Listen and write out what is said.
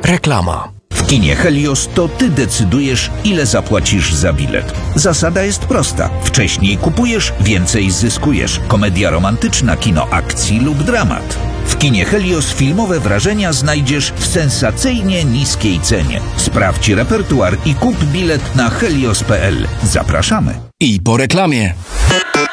Reklama. W kinie Helios to ty decydujesz, ile zapłacisz za bilet. Zasada jest prosta. Wcześniej kupujesz, więcej zyskujesz. Komedia romantyczna, kino akcji lub dramat. W kinie Helios filmowe wrażenia znajdziesz w sensacyjnie niskiej cenie. Sprawdź repertuar i kup bilet na helios.pl. Zapraszamy. I po reklamie.